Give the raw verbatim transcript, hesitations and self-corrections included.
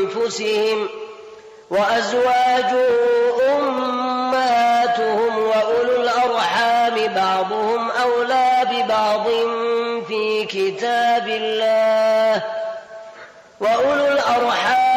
أنفسهم وأزواجه أمهاتهم وأولو الأرحام بعضهم أولى ببعض في كتاب الله وأولو الأرحام